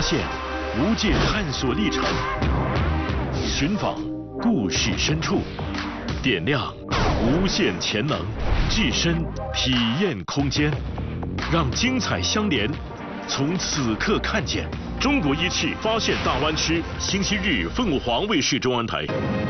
现无界探索历程，寻访故事深处，点亮无限潜能，置身体验空间，让精彩相连。从此刻看见中国一汽发现大湾区，星期日凤凰卫视中文台。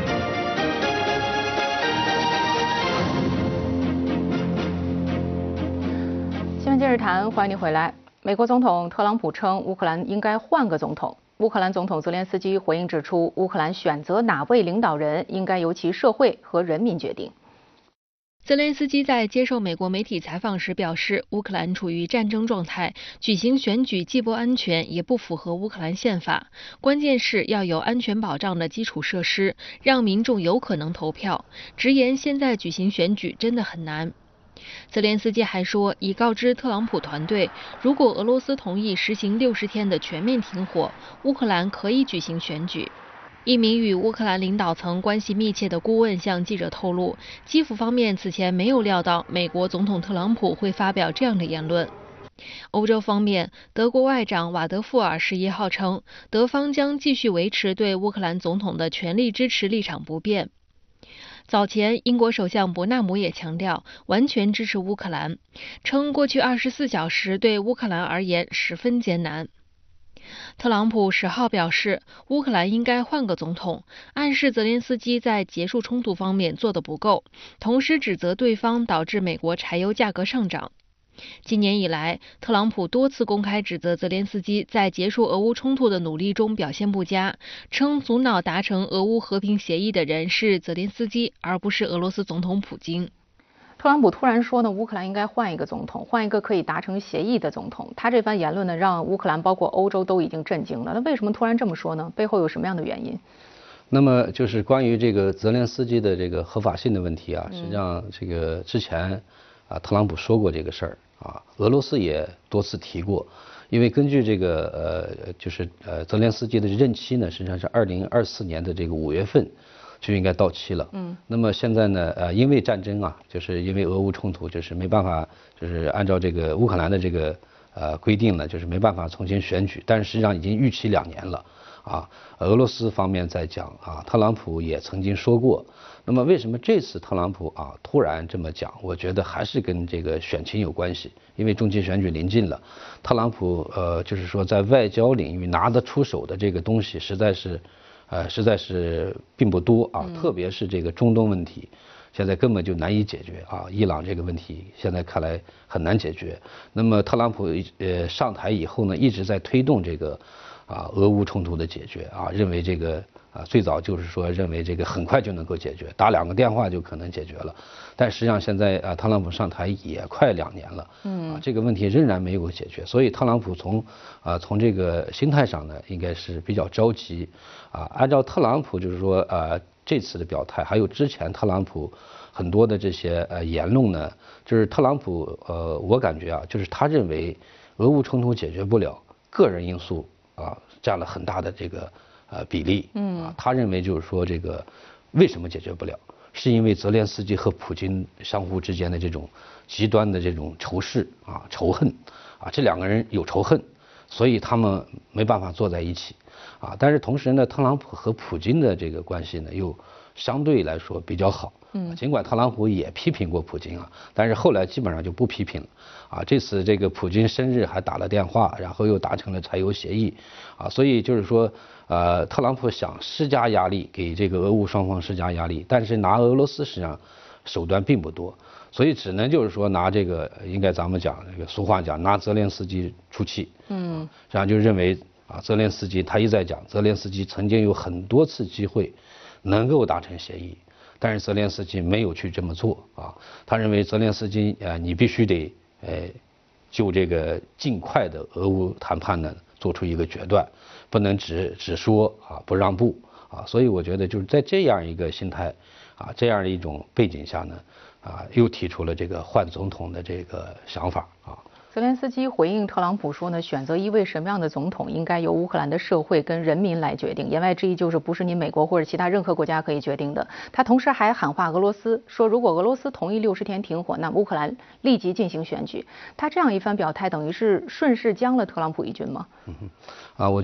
新闻今日谈，欢迎您回来。美国总统特朗普称，乌克兰应该换个总统。乌克兰总统泽连斯基回应指出，乌克兰选择哪位领导人，应该由其社会和人民决定。 泽连斯基在接受美国媒体采访时表示，乌克兰处于战争状态，举行选举既不安全，也不符合乌克兰宪法。关键是要有安全保障的基础设施，让民众有可能投票。直言现在举行选举真的很难。泽连斯基还说，已告知特朗普团队，如果俄罗斯同意实行60天的全面停火，乌克兰可以举行选举。一名与乌克兰领导层关系密切的顾问向记者透露，基辅方面此前没有料到美国总统特朗普会发表这样的言论。欧洲方面，德国外长瓦德富尔11号称，德方将继续维持对乌克兰总统的全力支持立场不变。早前，英国首相伯纳姆也强调完全支持乌克兰，称过去24小时对乌克兰而言十分艰难。特朗普10号表示，乌克兰应该换个总统，暗示泽连斯基在结束冲突方面做得不够，同时指责对方导致美国柴油价格上涨。今年以来，特朗普多次公开指责泽连斯基在结束俄乌冲突的努力中表现不佳，称阻挠达成俄乌和平协议的人是泽连斯基，而不是俄罗斯总统普京。 特朗普突然说呢，乌克兰应该换一个总统，换一个可以达成协议的总统。他这番言论呢，让乌克兰包括欧洲都已经震惊了。那为什么突然这么说呢？背后有什么样的原因？ 那么就是关于这个泽连斯基的这个合法性的问题啊，实际上这个之前特朗普说过这个事儿啊，俄罗斯也多次提过。因为根据这个泽连斯基的任期呢，实际上是2024年的这个5月份。就应该到期了。那么现在呢，因为战争啊，就是因为俄乌冲突，就是没办法，就是按照这个乌克兰的这个规定呢，就是没办法重新选举。但是实际上已经逾期2年了啊。俄罗斯方面在讲啊，特朗普也曾经说过。那么为什么这次特朗普啊突然这么讲？我觉得还是跟这个选情有关系，因为中期选举临近了，特朗普就是说在外交领域拿得出手的这个东西实在是并不多啊，特别是这个中东问题，现在根本就难以解决啊。伊朗这个问题现在看来很难解决。那么特朗普上台以后呢，一直在推动这个俄乌冲突的解决啊，认为这个最早就是说认为这个很快就能够解决，打2个电话就可能解决了。但实际上现在特朗普上台也快2年了，这个问题仍然没有解决。所以特朗普从这个心态上呢，应该是比较着急啊。按照特朗普就是说这次的表态，还有之前特朗普很多的这些言论呢，就是特朗普我感觉啊，就是他认为俄乌冲突解决不了，个人因素占了很大的这个比例。他认为就是说这个为什么解决不了，是因为泽连斯基和普京相互之间的这种极端的这种仇视仇恨这2个人有仇恨，所以他们没办法坐在一起但是同时呢，特朗普和普京的这个关系呢又相对来说比较好。尽管特朗普也批评过普京但是后来基本上就不批评了这次这个普京生日还打了电话，然后又达成了柴油协议所以就是说特朗普想施加压力，给这个俄乌双方施加压力，但是拿俄罗斯实际上手段并不多，所以只能就是说拿这个，应该咱们讲这个俗话讲，拿泽连斯基出气。实际上就认为泽连斯基他一再讲，泽连斯基曾经有很多次机会能够达成协议，但是泽连斯基没有去这么做他认为泽连斯基你必须得就这个尽快的俄乌谈判呢做出一个决断，不能只说不让步所以我觉得就是在这样一个心态这样的一种背景下呢又提出了这个换总统的这个想法泽连斯基回应特朗普说呢，选择一位什么样的总统，应该由乌克兰的社会跟人民来决定。言外之意就是不是你美国或者其他任何国家可以决定的。他同时还喊话俄罗斯，说如果俄罗斯同意60天停火，那乌克兰立即进行选举。他这样一番表态，等于是顺势将了特朗普一军吗？ 我